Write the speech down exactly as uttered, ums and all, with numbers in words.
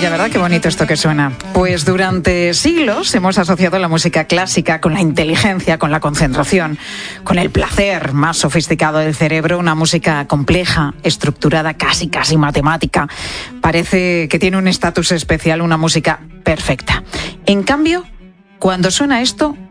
maravilla, ¿verdad? Qué bonito esto que suena. Pues durante siglos hemos asociado la música clásica con la inteligencia, con la concentración, con el placer más sofisticado del cerebro, una música compleja, estructurada, casi, casi matemática. Parece que tiene un estatus especial, una música perfecta. En cambio, cuando suena esto,